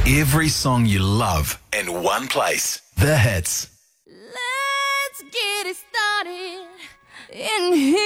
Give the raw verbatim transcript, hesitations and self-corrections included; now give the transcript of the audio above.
Every song you love in one place. The Hits. Let's get it started in here.